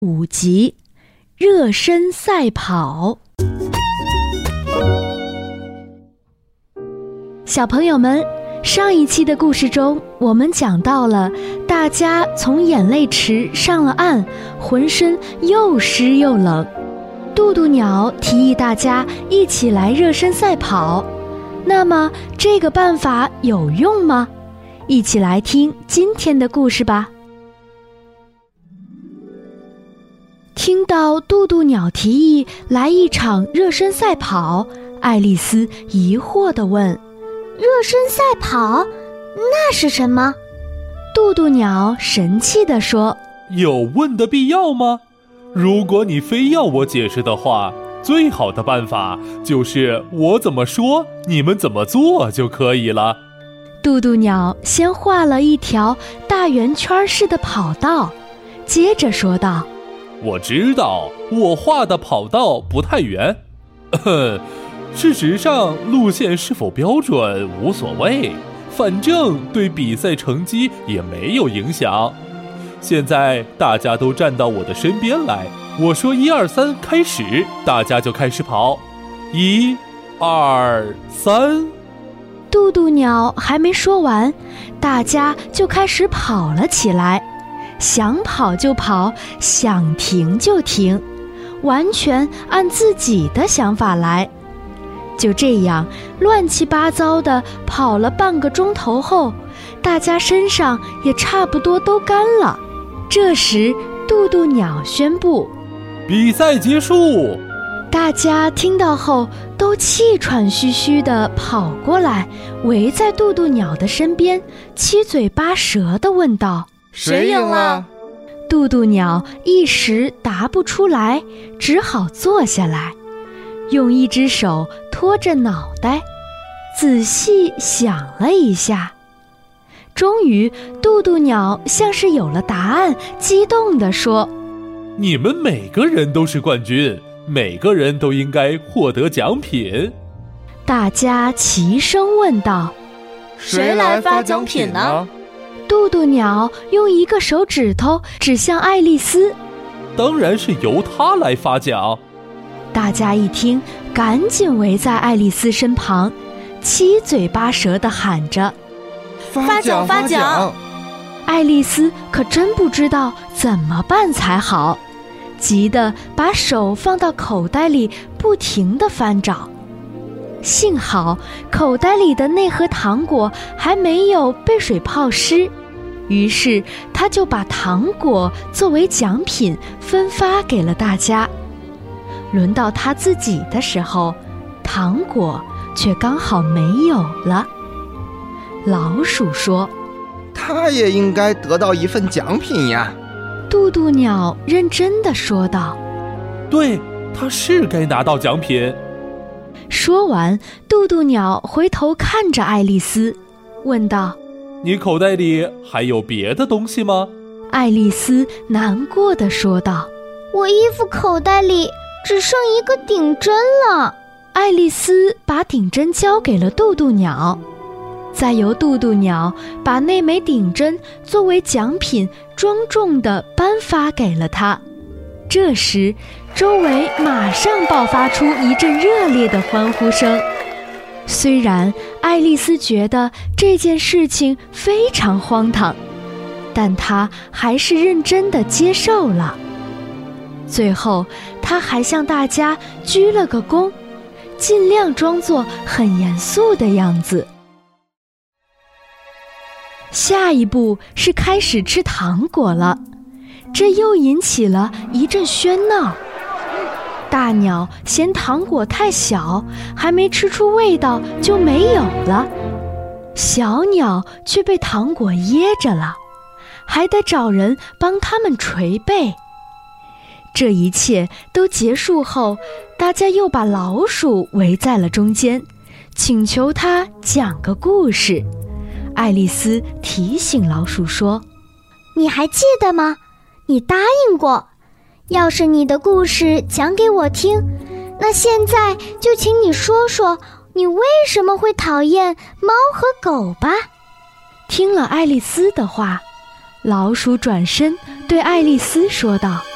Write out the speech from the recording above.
5集热身赛跑。小朋友们，上一期的故事中，我们讲到了大家从眼泪池上了岸，浑身又湿又冷。渡渡鸟提议大家一起来热身赛跑，那么这个办法有用吗？一起来听今天的故事吧。听到渡渡鸟提议来一场热身赛跑，爱丽丝疑惑地问： 热身赛跑？那是什么？ 渡渡鸟神气地说： 有问的必要吗？如果你非要我解释的话，最好的办法就是我怎么说，你们怎么做就可以了。 渡渡鸟先画了一条大圆圈式的跑道，接着说道： 我知道我画的跑道不太圆，事实上路线是否标准无所谓，反正对比赛成绩也没有影响。现在大家都站到我的身边来，我说1、2、3开始，大家就开始跑。1、2、3。 渡渡鸟还没说完，大家就开始跑了起来，想跑就跑，想停就停，完全按自己的想法来。就这样乱七八糟地跑了半个钟头后，大家身上也差不多都干了。这时渡渡鸟宣布比赛结束。 大家听到后都气喘吁吁地跑过来，围在渡渡鸟的身边，七嘴八舌地问道： 谁赢了？ 渡渡鸟一时答不出来，只好坐下来，用一只手托着脑袋，仔细想了一下。终于渡渡鸟像是有了答案，激动地说： 你们每个人都是冠军，每个人都应该获得奖品。 大家齐声问道： 谁来发奖品呢？ 渡渡鸟用一个手指头指向爱丽丝： 当然是由她来发奖。 大家一听，赶紧围在爱丽丝身旁，七嘴八舌地喊着： 发奖发奖！ 爱丽丝可真不知道怎么办才好，急得把手放到口袋里，不停地翻找。幸好口袋里的那盒糖果还没有被水泡湿，于是她就把糖果作为奖品分发给了大家。轮到她自己的时候，糖果却刚好没有了。老鼠说： 他也应该得到一份奖品呀。 渡渡鸟认真地说道： 对，他是该拿到奖品。 说完，渡渡鸟回头看着爱丽丝，问道： 你口袋里还有别的东西吗？ 爱丽丝难过地说道： 我衣服口袋里只剩一个顶针了。 爱丽丝把顶针交给了渡渡鸟，再由渡渡鸟把那枚顶针作为奖品庄重地颁发给了他。这时周围马上爆发出一阵热烈的欢呼声。虽然爱丽丝觉得这件事情非常荒唐，但她还是认真地接受了。最后她还向大家鞠了个躬，尽量装作很严肃的样子。下一步是开始吃糖果了，这又引起了一阵喧闹。大鸟嫌糖果太小，还没吃出味道就没有了，小鸟却被糖果噎着了，还得找人帮它们捶背。这一切都结束后，大家又把老鼠围在了中间，请求它讲个故事。爱丽丝提醒老鼠说： 你还记得吗？你答应过，要是你的故事讲给我听，那现在就请你说说你为什么会讨厌猫和狗吧。 听了爱丽丝的话，老鼠转身对爱丽丝说道：